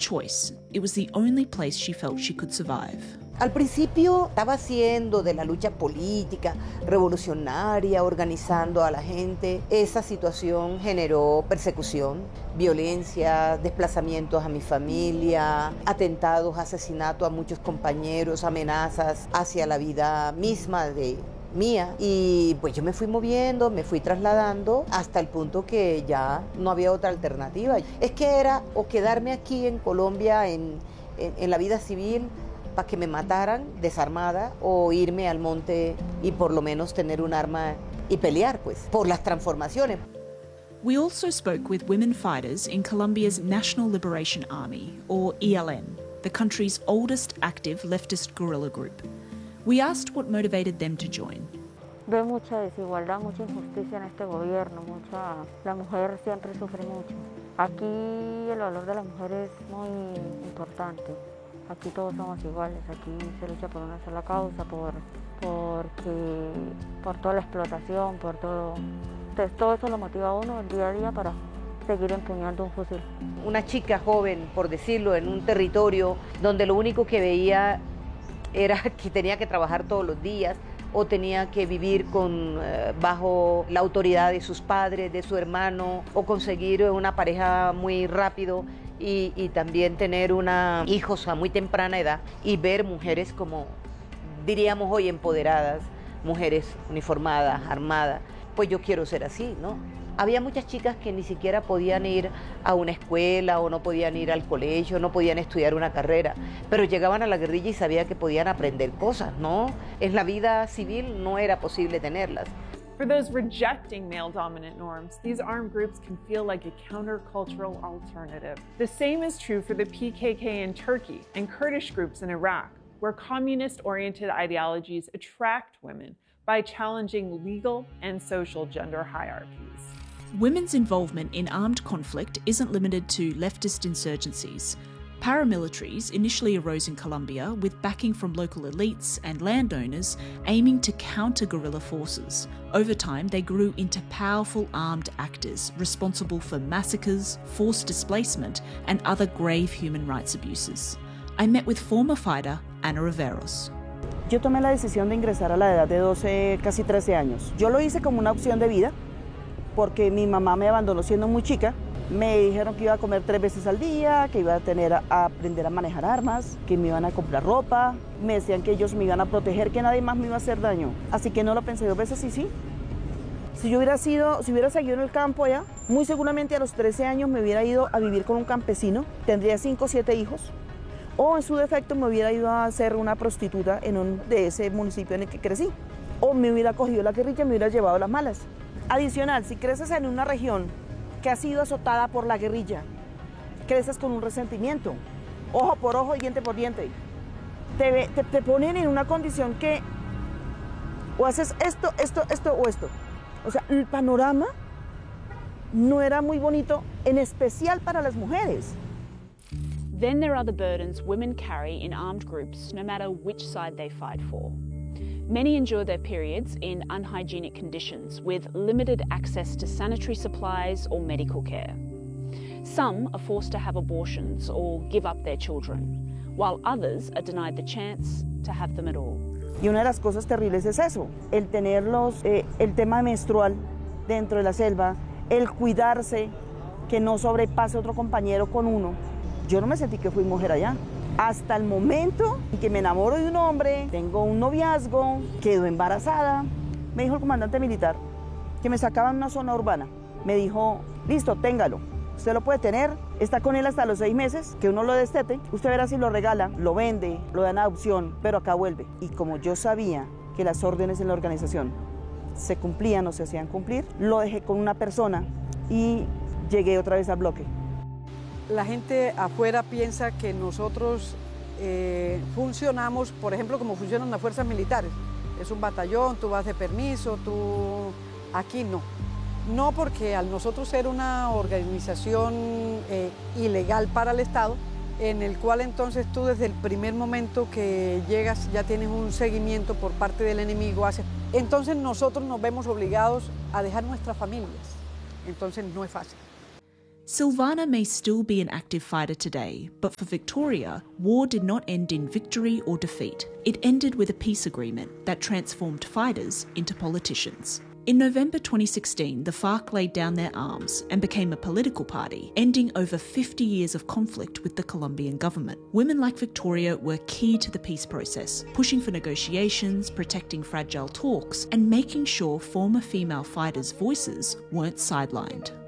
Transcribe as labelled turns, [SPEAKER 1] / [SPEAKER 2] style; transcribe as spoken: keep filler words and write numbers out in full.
[SPEAKER 1] choice. It was the only place she felt she could survive.
[SPEAKER 2] Al principio estaba haciendo de la lucha política, revolucionaria, organizando a la gente. Esa situación generó persecución, violencia, desplazamientos a mi familia, atentados, asesinatos a muchos compañeros, amenazas hacia la vida misma de mía. Y pues yo me fui moviendo, me fui trasladando hasta el punto que ya no había otra alternativa. Es que era o quedarme aquí en Colombia en, en, en la vida civil, para que me mataran desarmada, o irme al monte y por lo menos tener un arma y pelear, pues, por las transformaciones.
[SPEAKER 1] We also spoke with women fighters in Colombia's National Liberation Army, or E L N, the country's oldest active leftist guerrilla group. We asked what motivated them to join.
[SPEAKER 3] Veo mucha desigualdad, mucha injusticia en este gobierno, mucha... la mujer siempre sufre mucho. Aquí el valor de la mujer es muy importante. Aquí todos somos iguales, aquí se lucha por una sola causa, por, porque, por toda la explotación, por todo. Entonces todo eso lo motiva a uno el día a día para seguir empuñando un fusil.
[SPEAKER 2] Una chica joven, por decirlo, en un territorio donde lo único que veía era que tenía que trabajar todos los días o tenía que vivir con, eh, bajo la autoridad de sus padres, de su hermano, o conseguir una pareja muy rápido. Y, y también tener una hijos a muy temprana edad y ver mujeres como, diríamos hoy, empoderadas, mujeres uniformadas, armadas, pues yo quiero ser así, ¿no? Había muchas chicas que ni siquiera podían ir a una escuela o no podían ir al colegio, no podían estudiar una carrera, pero llegaban a la guerrilla y sabían que podían aprender cosas, ¿no? En la vida civil no era posible tenerlas.
[SPEAKER 4] For those rejecting male-dominant norms, these armed groups can feel like a countercultural alternative. The same is true for the P K K in Turkey and Kurdish groups in Iraq, where communist-oriented ideologies attract women by challenging legal and social gender hierarchies.
[SPEAKER 1] Women's involvement in armed conflict isn't limited to leftist insurgencies. Paramilitaries initially arose in Colombia with backing from local elites and landowners aiming to counter guerrilla forces. Over time, they grew into powerful armed actors responsible for massacres, forced displacement, and other grave human rights abuses. I met with former fighter Ana Riveros.
[SPEAKER 5] Yo tomé la decisión de ingresar a la edad de doce, casi trece años. Yo lo hice como una opción de vida porque mi mamá me abandonó siendo muy chica. Me dijeron que iba a comer tres veces al día, que iba a, tener a aprender a manejar armas, que me iban a comprar ropa. Me decían que ellos me iban a proteger, que nadie más me iba a hacer daño. Así que no lo pensé dos veces y sí. Si yo hubiera sido, si hubiera seguido en el campo allá, muy seguramente a los trece años me hubiera ido a vivir con un campesino, tendría cinco o siete hijos, o en su defecto me hubiera ido a ser una prostituta en un, de ese municipio en el que crecí. O me hubiera cogido la guerrilla y me hubiera llevado las malas. Adicional, si creces en una región que ha sido azotada por la guerrilla, creces con un resentimiento, ojo por ojo y diente por diente. Te, te, te ponen en una condición que o haces esto, esto, esto o esto. O sea, el panorama no era muy bonito, en especial para las mujeres.
[SPEAKER 6] Then there are the burdens women carry in armed groups, no matter which side they fight for. Many endure their periods in unhygienic conditions with limited access to sanitary supplies or medical care. Some are forced to have abortions or give up their children, while others are denied the chance to have them at all.
[SPEAKER 5] Y una de las cosas terribles es eso, el tenerlos, eh, el tema menstrual dentro de la selva, el cuidarse, que no sobrepase otro compañero con uno. Yo no me sentí que fui mujer allá. Hasta el momento en que me enamoro de un hombre, tengo un noviazgo, quedo embarazada. Me dijo el comandante militar que me sacaba en una zona urbana. Me dijo, listo, téngalo. Usted lo puede tener, está con él hasta los seis meses, que uno lo destete. Usted verá si lo regala, lo vende, lo da en adopción, pero acá vuelve. Y como yo sabía que las órdenes en la organización se cumplían o se hacían cumplir, lo dejé con una persona y llegué otra vez al bloque.
[SPEAKER 7] La gente afuera piensa que nosotros eh, funcionamos, por ejemplo, como funcionan las fuerzas militares. Es un batallón, tú vas de permiso, tú... Aquí no. No, porque al nosotros ser una organización eh, ilegal para el Estado, en el cual entonces tú desde el primer momento que llegas ya tienes un seguimiento por parte del enemigo, haces... entonces nosotros nos vemos obligados a dejar nuestras familias. Entonces no es fácil.
[SPEAKER 1] Silvana may still be an active fighter today, but for Victoria, war did not end in victory or defeat. It ended with a peace agreement that transformed fighters into politicians. In November twenty sixteen, the FARC laid down their arms and became a political party, ending over fifty years of conflict with the Colombian government. Women like Victoria were key to the peace process, pushing for negotiations, protecting fragile talks, and making sure former female fighters' voices weren't sidelined.